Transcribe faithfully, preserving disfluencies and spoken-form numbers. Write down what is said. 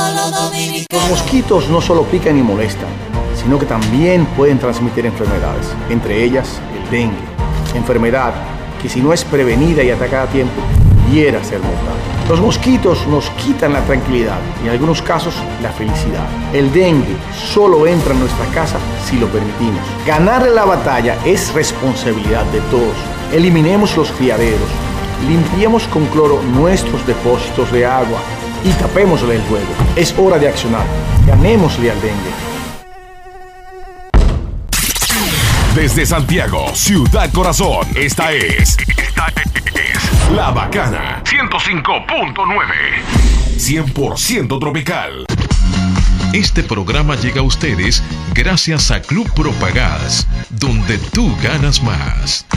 los dominicanos. Los mosquitos no solo pican y molestan, sino que también pueden transmitir enfermedades, entre ellas el dengue, enfermedad que si no es prevenida y atacada a tiempo, pudiera ser mortal. Los mosquitos nos quitan la tranquilidad y en algunos casos la felicidad. El dengue solo entra en nuestra casa si lo permitimos. Ganarle la batalla es responsabilidad de todos. Eliminemos los criaderos, limpiemos con cloro nuestros depósitos de agua y tapémosle el juego. Es hora de accionar. Ganémosle al dengue. Desde Santiago, Ciudad Corazón, esta es, esta es La Bacana ciento cinco punto nueve, cien por ciento tropical. Este programa llega a ustedes gracias a Club Propagás, donde tú ganas más.